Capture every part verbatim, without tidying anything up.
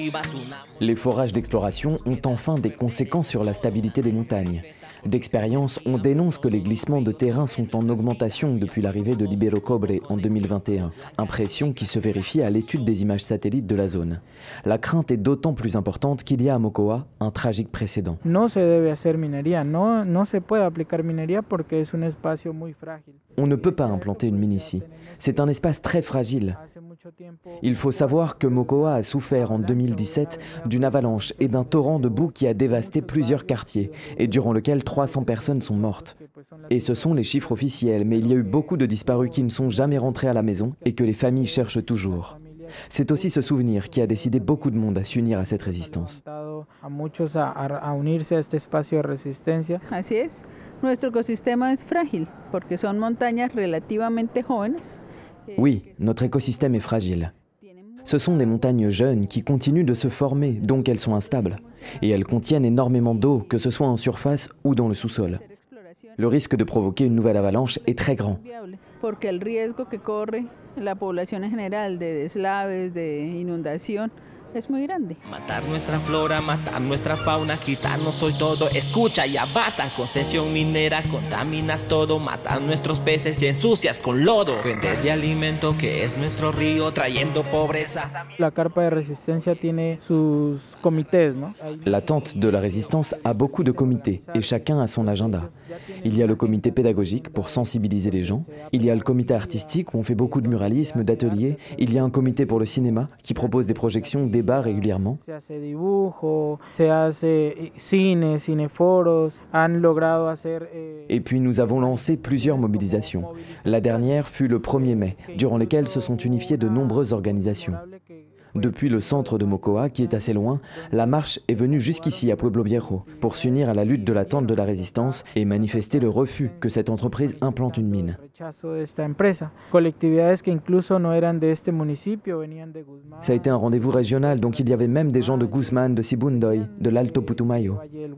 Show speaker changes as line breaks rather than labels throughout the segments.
Les forages d'exploration ont enfin des conséquences sur la stabilité des montagnes. D'expérience, on dénonce que les glissements de terrain sont en augmentation depuis l'arrivée de l'Ibero Cobre en deux mille vingt et un, impression qui se vérifie à l'étude des images satellites de la zone. La crainte est d'autant plus importante qu'il y a à Mocoa un tragique précédent.
No se debe hacer minería, no, no se puede aplicar minería porque es un espacio muy frágil.
On ne peut pas implanter une mine ici. C'est un espace très fragile. Il faut savoir que Mocoa a souffert en deux mille dix-sept d'une avalanche et d'un torrent de boue qui a dévasté plusieurs quartiers et durant lequel trois cents personnes sont mortes. Et ce sont les chiffres officiels, mais il y a eu beaucoup de disparus qui ne sont jamais rentrés à la maison et que les familles cherchent toujours. C'est aussi ce souvenir qui a décidé beaucoup de monde à s'unir à cette résistance.
Así es. Nuestro ecosistema es frágil porque son montañas relativamente jóvenes.
Oui, notre écosystème est fragile. Ce sont des montagnes jeunes qui continuent de se former, donc elles sont instables. Et elles contiennent énormément d'eau, que ce soit en surface ou dans le sous-sol. Le risque de provoquer une nouvelle avalanche est très grand.
Porque el riesgo que corre la población en general de deslaves, de inundación, es muy grande.
Matar nuestra flora, matar nuestra fauna, quitarnos hoy todo. Escucha, ya basta, concesión minera, contaminas todo, matas nuestros peces y ensucias con lodo. Vender de alimento que es nuestro río, trayendo pobreza.
La carpa de resistencia tiene sus comités, ¿no?
La tente de la résistance a beaucoup de comités et chacun a son agenda. Il y a le comité pédagogique pour sensibiliser les gens, il y a le comité artistique où on fait beaucoup de muralisme, d'ateliers, il y a un comité pour le cinéma qui propose des projections, débats régulièrement. Et puis nous avons lancé plusieurs mobilisations. La dernière fut le premier mai, durant lesquelles se sont unifiées de nombreuses organisations. Depuis le centre de Mocoa, qui est assez loin, la marche est venue jusqu'ici à Pueblo Viejo pour s'unir à la lutte de la tente de la résistance et manifester le refus que cette entreprise implante une mine. Ça a été un rendez-vous régional, donc il y avait même des gens de Guzmán, de Sibundoy, de l'Alto Putumayo.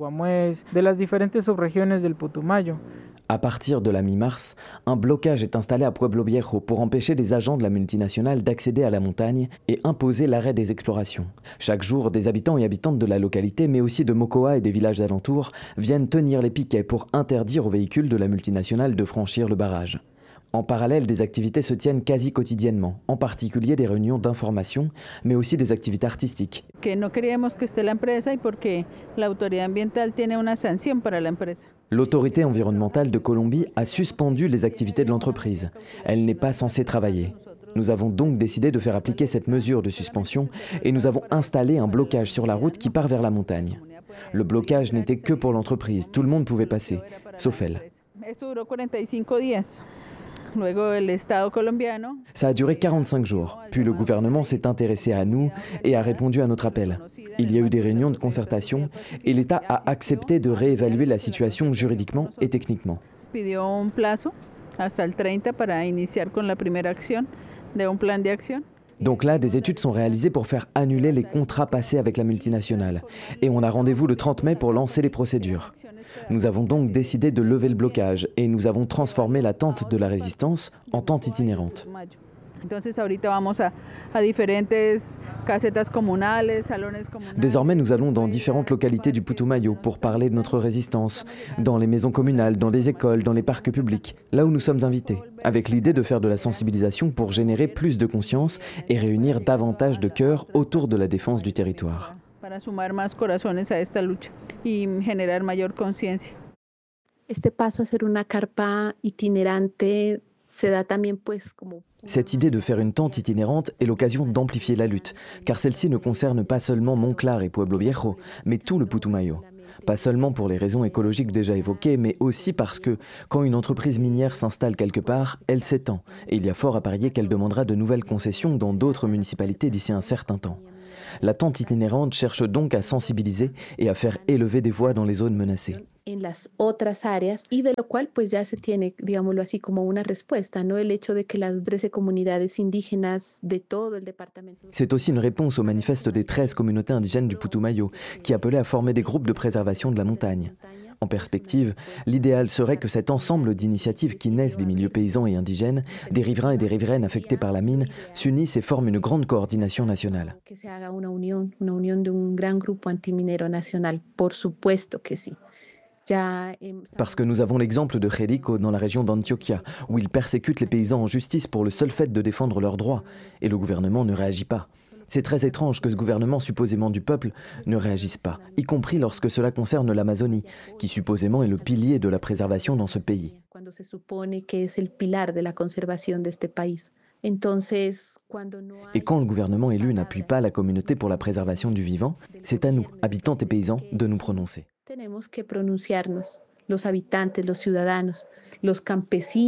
À partir de la mi-mars, un blocage est installé à Pueblo Viejo pour empêcher les agents de la multinationale d'accéder à la montagne et imposer l'arrêt des explorations. Chaque jour, des habitants et habitantes de la localité, mais aussi de Mocoa et des villages alentours, viennent tenir les piquets pour interdire aux véhicules de la multinationale de franchir le barrage. En parallèle, des activités se tiennent quasi quotidiennement, en particulier des réunions d'information, mais aussi des activités artistiques.
Que no queríamos que esté la empresa y porque la autoridad ambiental tiene una sanción para la empresa.
L'autorité environnementale de Colombie a suspendu les activités de l'entreprise. Elle n'est pas censée travailler. Nous avons donc décidé de faire appliquer cette mesure de suspension et nous avons installé un blocage sur la route qui part vers la montagne. Le blocage n'était que pour l'entreprise, tout le monde pouvait passer, sauf elle. Ça a duré quarante-cinq jours, puis le gouvernement s'est intéressé à nous et a répondu à notre appel. Il y a eu des réunions de concertation et l'État a accepté de réévaluer la situation juridiquement et techniquement. Donc là, des études sont réalisées pour faire annuler les contrats passés avec la multinationale. Et on a rendez-vous le trente mai pour lancer les procédures. Nous avons donc décidé de lever le blocage et nous avons transformé la tente de la résistance en tente itinérante. Désormais, nous allons dans différentes localités du Putumayo pour parler de notre résistance, dans les maisons communales, dans les écoles, dans les parcs publics, là où nous sommes invités, avec l'idée de faire de la sensibilisation pour générer plus de conscience et réunir davantage de cœurs autour de la défense du territoire.
Este paso a ser una carpa itinerante.
Cette idée de faire une tente itinérante est l'occasion d'amplifier la lutte, car celle-ci ne concerne pas seulement Monclar et Pueblo Viejo, mais tout le Putumayo. Pas seulement pour les raisons écologiques déjà évoquées, mais aussi parce que, quand une entreprise minière s'installe quelque part, elle s'étend, et il y a fort à parier qu'elle demandera de nouvelles concessions dans d'autres municipalités d'ici un certain temps. La tente itinérante cherche donc à sensibiliser et à faire élever des voix dans les zones menacées.
En las otras áreas y de lo cual pues ya se tiene, digámoslo así, como una respuesta, ¿no? El hecho de que las trece comunidades indígenas de todo el departamento.
C'est aussi une réponse au manifeste des treize communautés indigènes du Putumayo qui appelait à former des groupes de préservation de la montagne. En perspective, l'idéal serait que cet ensemble d'initiatives qui naissent des milieux paysans et indigènes, des riverains et des riveraines affectés par la mine, s'unissent et forment une grande coordination nationale.
Que se haga una unión, una unión de un gran grupo antiminero nacional, por supuesto que sí.
Parce que nous avons l'exemple de Jerico dans la région d'Antioquia, où ils persécutent les paysans en justice pour le seul fait de défendre leurs droits, et le gouvernement ne réagit pas. C'est très étrange que ce gouvernement supposément du peuple ne réagisse pas, y compris lorsque cela concerne l'Amazonie, qui supposément est le pilier de la préservation dans ce pays. Et quand le gouvernement élu n'appuie pas la communauté pour la préservation du vivant, c'est à nous, habitants et paysans, de nous prononcer.
Tenemos que pronunciarnos, los habitantes, los ciudadanos, los campesinos.